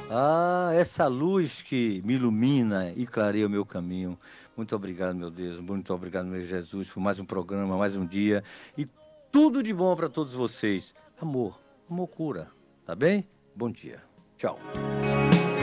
Ah, essa luz que me ilumina e clareia o meu caminho. Muito obrigado, meu Deus. Muito obrigado, meu Jesus, por mais um programa, mais um dia. E tudo de bom para todos vocês. Amor, amor cura. Tá bem? Bom dia. Tchau.